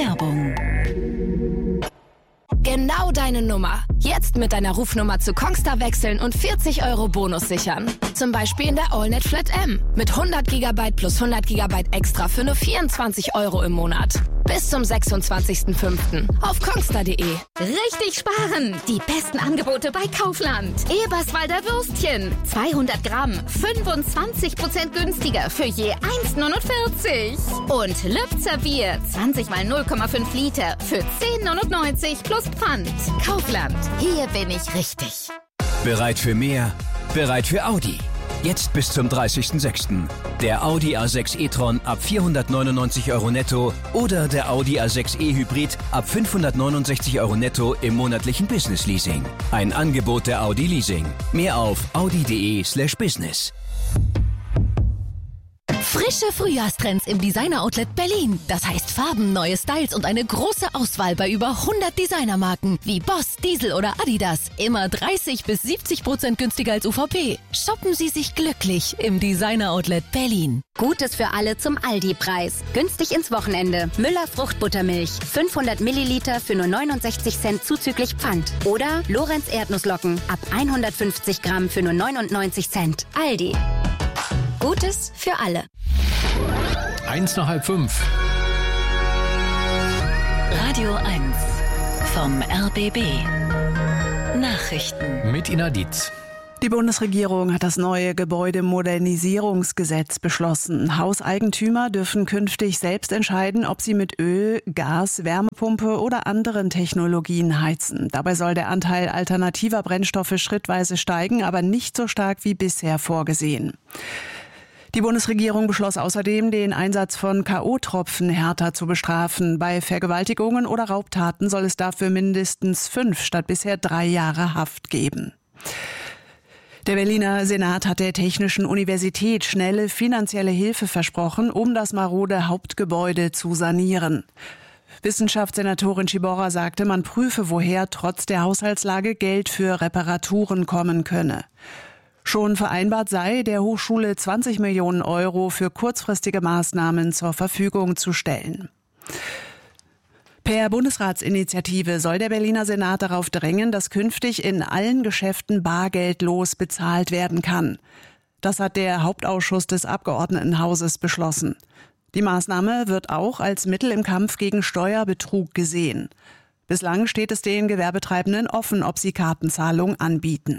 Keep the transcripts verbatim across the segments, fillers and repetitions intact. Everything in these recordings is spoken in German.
Werbung. Genau deine Nummer. Jetzt mit deiner Rufnummer zu Kongstar wechseln und vierzig Euro Bonus sichern. Zum Beispiel in der AllNet Flat M. Mit hundert Gigabyte plus hundert Gigabyte extra für nur vierundzwanzig Euro im Monat. Bis zum sechsundzwanzigsten fünften auf kongstar punkt de. Richtig sparen! Die besten Angebote bei Kaufland. Eberswalder Würstchen. zweihundert Gramm. fünfundzwanzig Prozent günstiger für je eins neunundvierzig. Und Lübzer Bier. zwanzig mal null Komma fünf Liter für zehn neunundneunzig plus Pfand. Kaufland. Hier bin ich richtig. Bereit für mehr? Bereit für Audi. Jetzt bis zum dreißigsten sechsten Der Audi A sechs e-tron ab vierhundertneunundneunzig Euro netto oder der Audi A sechs e Hybrid ab fünfhundertneunundsechzig Euro netto im monatlichen Business Leasing. Ein Angebot der Audi Leasing. Mehr auf audi punkt de slash business. Frische Frühjahrstrends im Designer-Outlet Berlin. Das heißt Farben, neue Styles und eine große Auswahl bei über hundert Designermarken wie Boss, Diesel oder Adidas. Immer dreißig bis siebzig Prozent günstiger als U V P. Shoppen Sie sich glücklich im Designer-Outlet Berlin. Gutes für alle zum Aldi-Preis. Günstig ins Wochenende. Müller Fruchtbuttermilch. fünfhundert Milliliter für nur neunundsechzig Cent zuzüglich Pfand. Oder Lorenz Erdnusslocken ab hundertfünfzig Gramm für nur neunundneunzig Cent. Aldi. Gutes für alle. Eins nach halb fünf. Radio eins vom R B B. Nachrichten. Mit Ina Dietz. Die Bundesregierung hat das neue Gebäudemodernisierungsgesetz beschlossen. Hauseigentümer dürfen künftig selbst entscheiden, ob sie mit Öl, Gas, Wärmepumpe oder anderen Technologien heizen. Dabei soll der Anteil alternativer Brennstoffe schrittweise steigen, aber nicht so stark wie bisher vorgesehen. Die Bundesregierung beschloss außerdem, den Einsatz von K O-Tropfen härter zu bestrafen. Bei Vergewaltigungen oder Raubtaten soll es dafür mindestens fünf statt bisher drei Jahre Haft geben. Der Berliner Senat hat der Technischen Universität schnelle finanzielle Hilfe versprochen, um das marode Hauptgebäude zu sanieren. Wissenschaftssenatorin Schiborra sagte, man prüfe, woher trotz der Haushaltslage Geld für Reparaturen kommen könne. Schon vereinbart sei, der Hochschule zwanzig Millionen Euro für kurzfristige Maßnahmen zur Verfügung zu stellen. Per Bundesratsinitiative soll der Berliner Senat darauf drängen, dass künftig in allen Geschäften bargeldlos bezahlt werden kann. Das hat der Hauptausschuss des Abgeordnetenhauses beschlossen. Die Maßnahme wird auch als Mittel im Kampf gegen Steuerbetrug gesehen. Bislang steht es den Gewerbetreibenden offen, ob sie Kartenzahlung anbieten.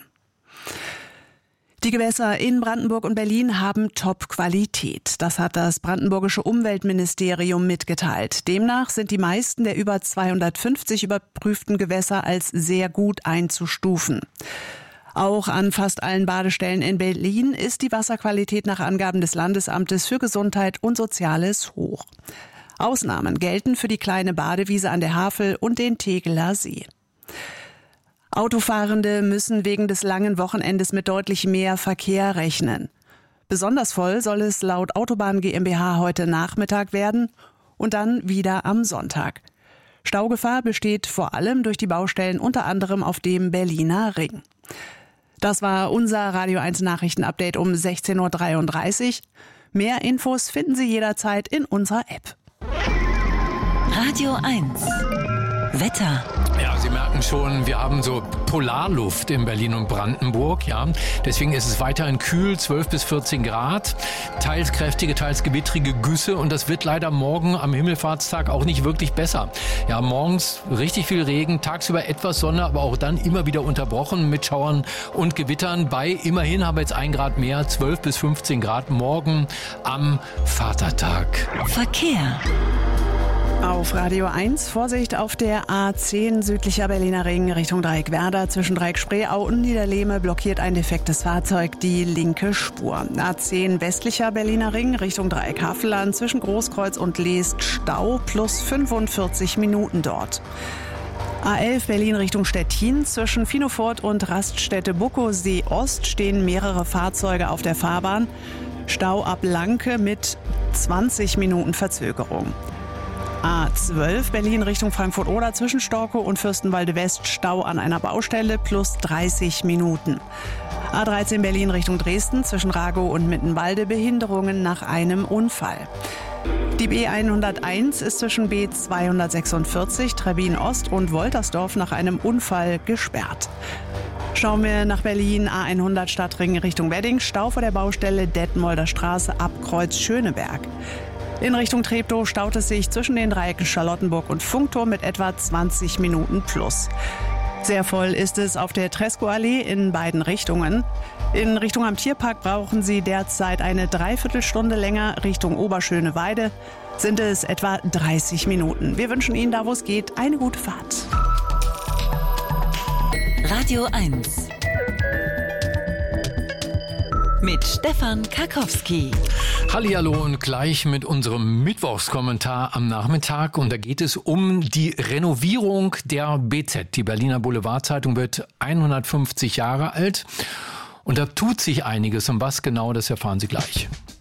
Die Gewässer in Brandenburg und Berlin haben Top-Qualität. Das hat das brandenburgische Umweltministerium mitgeteilt. Demnach sind die meisten der über zweihundertfünfzig überprüften Gewässer als sehr gut einzustufen. Auch an fast allen Badestellen in Berlin ist die Wasserqualität nach Angaben des Landesamtes für Gesundheit und Soziales hoch. Ausnahmen gelten für die kleine Badewiese an der Havel und den Tegeler See. Autofahrende müssen wegen des langen Wochenendes mit deutlich mehr Verkehr rechnen. Besonders voll soll es laut Autobahn GmbH heute Nachmittag werden und dann wieder am Sonntag. Staugefahr besteht vor allem durch die Baustellen unter anderem auf dem Berliner Ring. Das war unser Radio eins Nachrichtenupdate um sechzehn Uhr dreiunddreißig. Mehr Infos finden Sie jederzeit in unserer App. Radio eins. Wetter. Ja, Sie merken schon, wir haben so Polarluft in Berlin und Brandenburg. Ja, deswegen ist es weiterhin kühl, zwölf bis vierzehn Grad. Teils kräftige, teils gewittrige Güsse. Und das wird leider morgen am Himmelfahrtstag auch nicht wirklich besser. Ja, morgens richtig viel Regen, tagsüber etwas Sonne, aber auch dann immer wieder unterbrochen mit Schauern und Gewittern. Bei immerhin haben wir jetzt ein Grad mehr, zwölf bis fünfzehn Grad morgen am Vatertag. Verkehr. Auf Radio eins Vorsicht auf der A zehn südlicher Berliner Ring Richtung Dreieckwerder. Zwischen Dreieck-Spreeau und Niederlehme blockiert ein defektes Fahrzeug die linke Spur. A zehn westlicher Berliner Ring Richtung Dreieck-Havelland zwischen Großkreuz und Leest Stau plus fünfundvierzig Minuten dort. A elf Berlin Richtung Stettin. Zwischen Finofort und Raststätte Buckosee Ost stehen mehrere Fahrzeuge auf der Fahrbahn. Stau ab Lanke mit zwanzig Minuten Verzögerung. A zwölf Berlin Richtung Frankfurt-Oder zwischen Storkow und Fürstenwalde West Stau an einer Baustelle plus dreißig Minuten. A dreizehn Berlin Richtung Dresden zwischen Ragow und Mittenwalde Behinderungen nach einem Unfall. Die B hunderteins ist zwischen B zweihundertsechsundvierzig, Trebbin Ost und Woltersdorf nach einem Unfall gesperrt. Schauen wir nach Berlin, A hundert Stadtring Richtung Wedding, Stau vor der Baustelle Detmolder Straße ab Kreuz Schöneberg. In Richtung Treptow staut es sich zwischen den Dreiecken Charlottenburg und Funkturm mit etwa zwanzig Minuten plus. Sehr voll ist es auf der Tresco-Allee in beiden Richtungen. In Richtung am Tierpark brauchen Sie derzeit eine Dreiviertelstunde länger. Richtung Oberschöneweide sind es etwa dreißig Minuten. Wir wünschen Ihnen da, wo es geht, eine gute Fahrt. Radio eins mit Stefan Karkowski. Hallihallo und gleich mit unserem Mittwochskommentar am Nachmittag. Und da geht es um die Renovierung der B Z. Die Berliner Boulevardzeitung wird hundertfünfzig Jahre alt. Und da tut sich einiges. Um was genau, das erfahren Sie gleich.